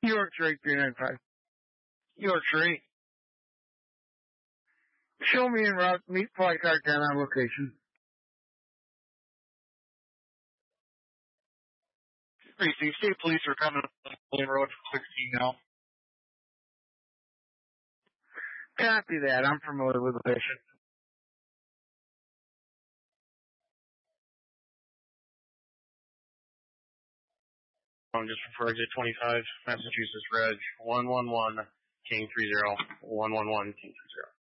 York 395. York 3. Show me en route. Meet flight card down on location. 3C, state police are coming up Lane Road 16 now. Copy that. I'm familiar with the patient. Just for exit 25, Massachusetts Reg 111 King 30 111 King 30.